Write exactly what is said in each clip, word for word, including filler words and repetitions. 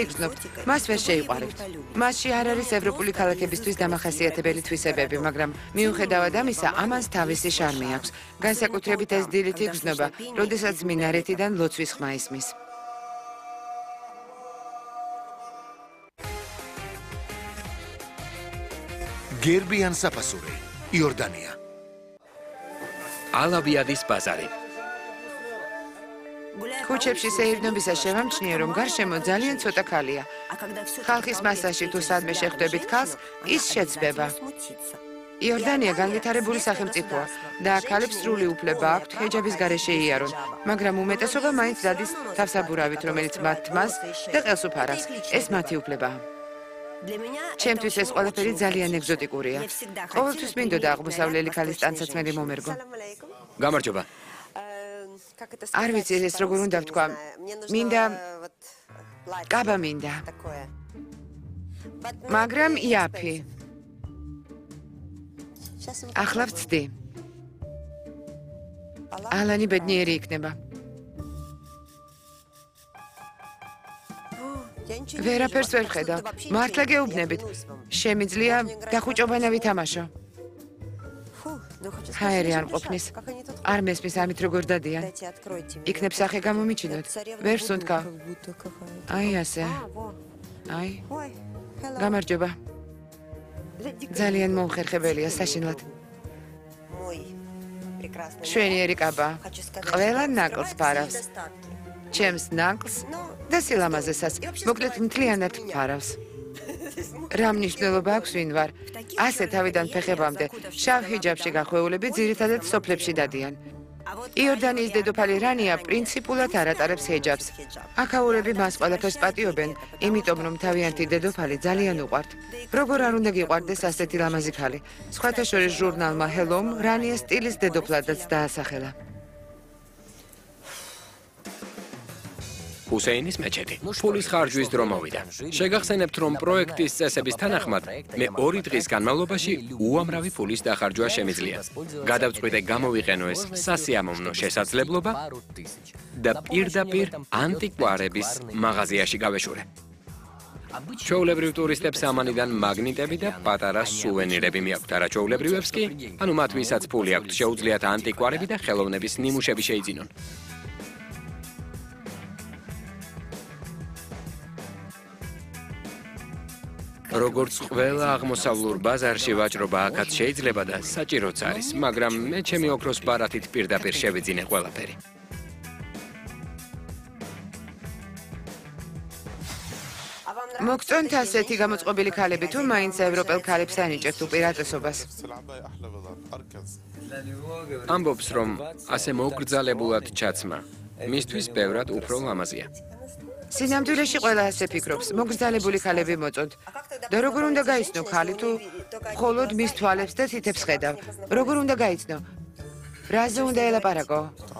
შეიგრძნობთ, მას ვერ შეიყვარებთ. მასში არ არის ევროპული ქალაქებისთვის დამახასიათებელი თვისებები, მაგრამ მიუხედავად ამისა, ამას თავისი შარმი აქვს. განსაკუთრებით ეს დილითი გრძნობა, როდესაც მინარეთიდან ლოცვის ხმა ისმის. გერბიან საფასური, იორდანია. ალავიადის ბაზარი. ქუჩებში სეირნობისას შევამჩნიე, რომ გარშემო ძალიან ცოტა ქალია. ხალხის მასაში თუ სადმე შეხვდებით ქალს, ის შეცდება. იორდანია განვითარებული სახელმწიფოა და ქალებს სრული უფლება აქვთ ჰეჯაბის გარეშე იარონ, მაგრამ უმეტესობა მაინც დადის თავსაბურავით, რომელიც მათ თმას და ყელს უფარავს. ეს მათი უფლებაა. ჩემთვის ეს ყველაფერი ძალიან ეგზოტიკურია. ყოველთვის მინდოდა აღმოსავლელი ქალის ტანსაცმელი მომერგო. გამარჯობა. არ ვიცი ეს როგორ უნდა ვთქვა. მინდა კაბა მინდა. მაგრამ იაფი. ახლა ვცდი. ალანი ბედნიერი იქნება. ვერაფერს ვერ ვხედავ. მართლა გეუბნებით. შემიძლია დახუჭობანა ვითამაშო. ჰაერი არ ყოფნის. არ მესმის ამით როგორ დადიან. იქნებ სახე გამომიჩინოთ. ვერ სუნთქავ. აი ასე. აი. გამარჯობა. ძალიან მომხერხებელია საშინლად. შვენიერი კაბა. ყველა ნაკლს ფარავს. ჩემს ნაკლს და სილამაზესაც. მოკლედ მთლიანად ფარავს. რა მნიშვნელობა აქვს ვინ ვარ? ასე თავიდან ფეხებამდე შავ ჰიჯაბში გახვეულები ძირითადად სოფლებში დადიან. იორდანიის დედოფალი რანია პრინციპულად არ ატარებს ჰიჯაბს. აქაურები მას ყველაფერს პატიობენ, იმიტომ რომ თავიანთი დედოფალი ძალიან უყვართ. როგორ არ უნდა გიყვარდეს ასეთი ლამაზი ქალი? სხვათა შორის ჟურნალმა ჰელომ რანიას სტილის დედოფლადაც დაასახელა. ჰუსეინის მეჩეთი. ფულის ხარჯვის დრო მოვიდა. შეგახსენებთ, რომ პროექტის წესების თანახმად მე ორი დღის განმავლობაში უამრავი ფულის დახარჯვა შემიძლია. გადავწყვიტე გამოვიყენო ეს სასიამოვნო შესაძლებლობა და პირდაპირ ანტიკვარების მაღაზიაში გავეშურე. ჩვეულებრივ ტურისტებს ამანიდან მაგნიტები და პატარა სუვენირები მიაქვთ, არა ჩვეულებრივებს კი, ანუ მათ ვისაც ფული აქვთ, შეუძლიათ ანტიკვარები და ხელოვნების ნიმუშები შეიძინონ. როგორც ყველა აღმოსავლურ ბაზარში ვაჭრობა აქაც შეიძლება და საჭიროც არის, მაგრამ მე ჩემი ოქროს ბარათით პირდაპირ შევიძინე ყველაფერი. მოგწონთ ასეთი გამოწყობილი ქალები თუ მაინც ევროპელ ქალებს ანიჭებთ უპირატესობას? ამბობს, რომ ასე მოგრძალებულად ჩაცმა მისთვის ბევრად უფრო ლამაზია. სინამდვილეში ყველა ასე ფიქრობს, მოგრძალებული ქალები მოწონთ. და როგორ უნდა გაიცნო ქალი თუ მხოლოდ მის თვალებს და თითებს ხედავ? როგორ უნდა გაიცნო? რაზე უნდა ელაპარაკო?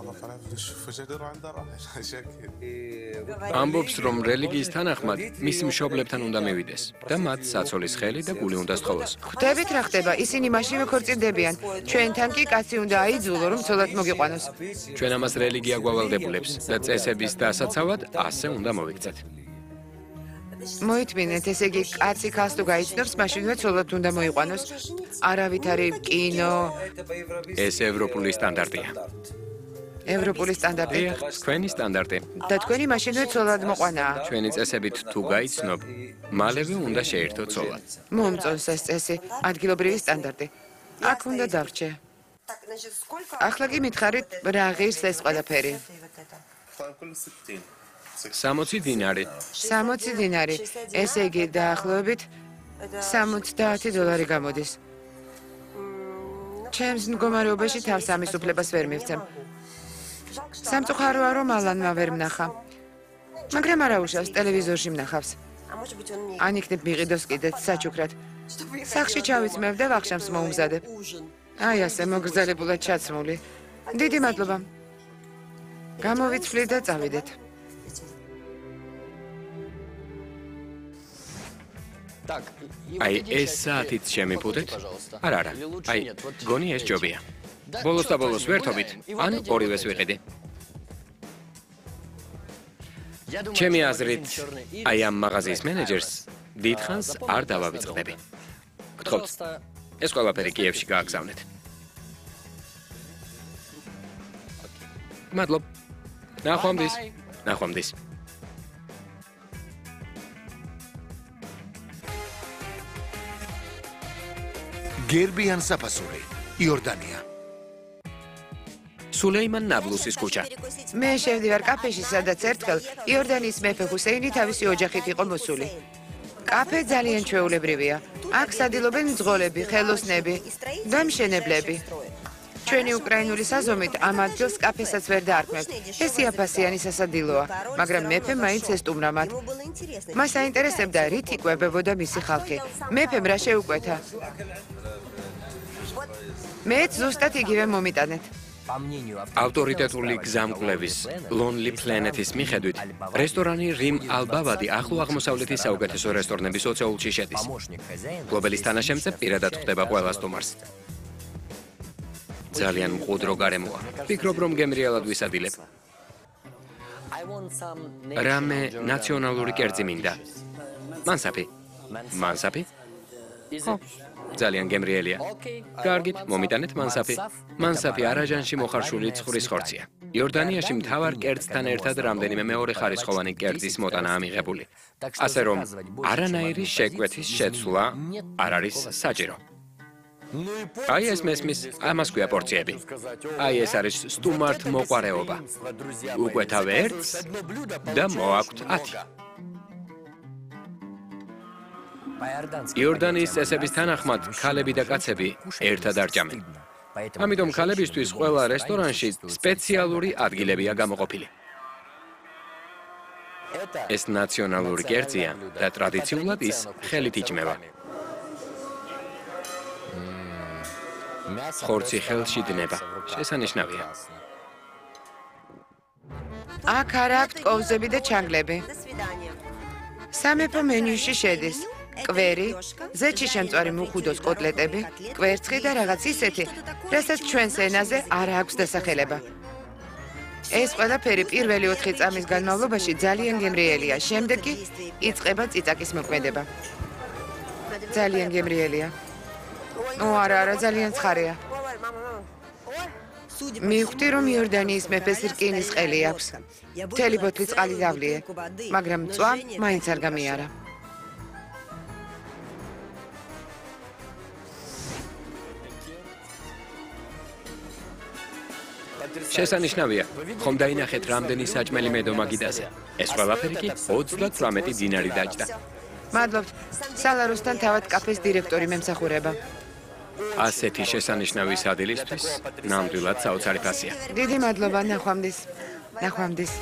ამბობს, რომ რელიგიის თანახმად მის მშობლებთან უნდა მივიდეს და მათ საცოლის ხელი და გული უნდა სთხოვოს. ხვდებით რა ხდება? ისინი მაშინვე ქორწინდებიან. ჩვენთან კი კაცი უნდა აიძულო, რომ ცოლად მოგიყვანოს. ჩვენ ამას რელიგია გვავალდებულებს და წესების დასაცავად ასე უნდა მოვიქცეთ. მოითმინეთ, ესე იგი კაცი ქალს თუ გაიცნობს, მაშინვე ცოლად უნდა მოიყვანოს. არავითარი კინო. ეს ევროპული სტანდარტია. ევროპული სტანდარტი. თქვენი სტანდარტი. და თქვენი მაშინვე ცოლად მოყვანაა. ჩვენი წესებით თუ გაიცნობ, მალევე უნდა შეერთო ცოლად. მომწონს ეს წესი, ადგილობრივი სტანდარტი. აქ უნდა დავრჩე. ახლა კი მითხარით, რა ღირს ეს ყველაფერი? სამოცი დინარი. სამოცი დინარი. ესე იგი დაახლოებით სამოცდაათი დოლარი გამოდის. ჩემს მდგომარეობაში თავს ამის უფლებას ვერ მივცემ. სამწუხაროა, რომ ალანმა ვერ ვნახა. მაგრამ არა უშავს, ტელევიზორში ვნახავს. ან იქნებ მიყიდოს კიდეც საჩუქრად. სახლში ჩავიწმევ და ვახშამს მოუმზადებ. აი ასე მოგრძალებულად ჩაცმული. დიდი მადლობა. გამოვიცვლით და წავიდეთ. აი, ეს საათით შემიფუდეთ? არა, არა. აი, გონი ეს ჯობია. ბოლოს და ბოლოს ვერთობით, ან ორივეს ვიყიდი. ჩემი აზრით, აი ამ მაღაზიის მენეჯერს დიდხანს არ დავავიწყდები. გთხოვთ, ეს ყველაფერი კიევში გააგზავნეთ. მადლობ. ნახვამდის. ნახვამდის. გერბიან საფასური, იორდანია. სულეიმან ნაბლუსის ქუჩა. მე შევდივარ კაფეში, სადაც ერთხელ იორდანიის მეფე ჰუსეინი თავისი ოჯახით იყო მოსული. კაფე ძალიან ჩვეულებრივია. აქ სადილობენ მძღოლები, ხელოსნები და მშენებლები. ჩვენი უკრაინული საზომით ამ ადგილს კაფესაც ვერ დაარქმევთ. ეს იაფასიანი სასადილოა, მაგრამ მეფე მაინც ესტუმრა მათ. მას აინტერესებდა, რით იკვებებოდა მისი ხალხი. მეფემ რა შეუკვეთა? მეც ზუსტად იგივე მომიტანეთ. ავტორიტეტული გზამკვლევის Lonely Planet-ის მიხედვით, რესტორანი რიმ ალბავადი ახლო აღმოსავლეთის საუკეთესო რესტორნების ოცეულში შედის. მფლობელის თანაშემწე პირადად ხვდება ყველა სტუმარს. ძალიან მყუდრო გარემოა. ვფიქრობ, რომ გემრიელად ვისადილებ. რამე ნაციონალური კერძი მინდა. მანსაფი. მანსაფი? ხო. ძალიან გემრიელია. კარგით, მომიტანეთ მანსაფი. მანსაფი არაჟანში მოხარშული ცხვრის ხორცია. იორდანიაში მთავარ კერძთან ერთად რამდენიმე მეორე ხარისხოვანი კერძის მოტანაა მიღებული. ასე რომ, არანაირი შეკვეთის შეცვლა არ არის საჭირო. აი ეს მესმის, ამას ქვია პორციები. აი ეს არის სტუმართ მოყვარეობა. უკვეთავ ერთს და მოაქვთ ათი. იორდანიის წესების თანახმად, ქალები და კაცები ერთად არ ჭამენ. ამიტომ ქალებისთვის ყველა რესტორანში სპეციალური ადგილებია გამოყოფილი. ეს ნაციონალური კერძია და ტრადიციულად ის ხელით იჭმება. ხორცი ხელში დნება. შესანიშნავია. აქ არ აქვთ კოვზები და ჩანგლები. სამეფო მენიუში შედის კვერი, ზეთში შემწვარი მუხუდოს კოტლეტები, კვერცხი და რაღაც ისეთი, რასაც ჩვენს ენაზე არ აქვს დასახელება. ეს ყველაფერი პირველი ოთხი წამის განმავლობაში ძალიან გემრიელია, შემდეგ კი იწყება წიწაკის მოქმედება. ძალიან გემრიელია. ო არა, არა, ძალიან ცხარია. მივხვდი, რომ იორდანიის მეფეს რკინის ყელი აქვს. მთელი ბოთლი წყალი დავლიე, მაგრამ მწვა მაინც არ გამიარა. შესანიშნავია, ხომ დაინახეთ რამდენი საჭმელი მედომა გიდაზე. ეს ყველაფერი კი ოცდათვრამეტი დინარი დაჯდა. მადლობთ. სალაროსთან თავად კაფეს დირექტორი მემსახურება. ასეთი შესანიშნავი სადილისთვის ნამდვილად საოცარი ფასია. დიდი მადლობა, ნახვამდის. ნახვამდის.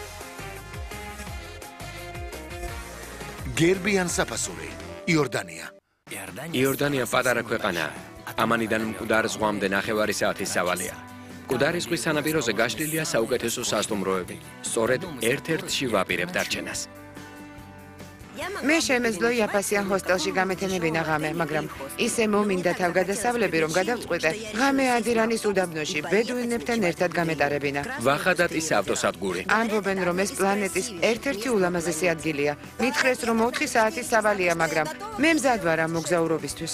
გერბიან საფასური, იორდანია. იორდანია პატარა ქვეყანაა. ამანიდან მკვდარ ზღვამდე ნახევარი საათის სავალია. მკვდარი ზღვის სანაპიროზე გაშლილია საუკეთესო სასტუმროები. სწორედ ერთ-ერთში ვაპირებ დარჩენას. მე შემეძლო იაფასიან ჰოსტელში გამეთენებინა ღამე, მაგრამ ისე მომინდა თავგადასავლები, რომ გადავწყვიტე ღამე ადირანის უდაბნოში ბედუინებთან ერთად გამეტარებინა. ვახადატის ავტოსადგური. ამბობენ, რომ ეს პლანეტის ერთ-ერთი ულამაზესი ადგილია. მითხრეს, რომ ოთხი საათის სავალია, მაგრამ მე მზად ვარ ამ მოგზაურობისთვის.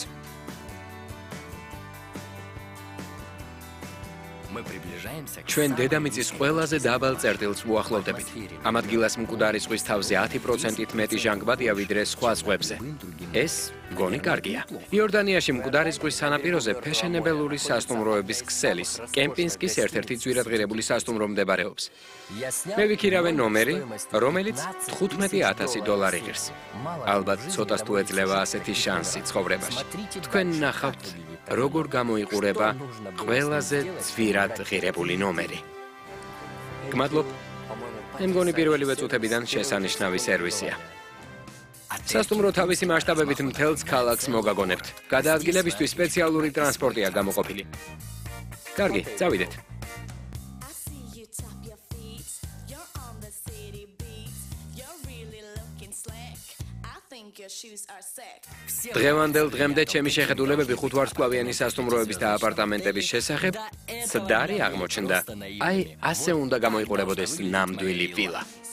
ჩვენ დედამიწის ყველაზე დაბალ წერტილს უახლოვდებით. ამ ადგილას მკვდარი ზღვის თავზე ათი პროცენტით მეტი ჟანგბადია ვიდრე სხვა ზღვებზე. ეს მგონი კარგია. იორდანიაში მკვდარი ზღვის სანაპიროზე ფეშენებელური სასტუმროების ქსელის, კემპინსკის ერთ-ერთი ძვირადღირებული სასტუმრო მდებარეობს. მე ვიქირავე ნომერი, რომელიც თხუთმეტი ათასი დოლარი ღირს. ალბათ ცოტას თუ ეძლევა ასეთი შანსი ცხოვრებაში. თქვენ ნახავთ როგორ გამოიყურება ყველაზე ძვირადღირებული ნომერი. გმადლობ. მე მგონი პირველივე წუთებიდან შესანიშნავი სერვისია. სასტუმრო თავისი მასშტაბებით მთელს ქალაქს მოგაგონებთ. გადაადგილებისთვის სპეციალური ტრანსპორტია გამოყოფილი. კარგი, წავიდეთ. დღევანდელ დღემდე ჩემი შეხედულებები ხუთვარსკვლავიანი სასტუმროების და აპარტამენტების შესახებ ცდარი აღმოჩნდა. აი, ასე უნდა გამოიყურებოდეს ნამდვილი ვილა.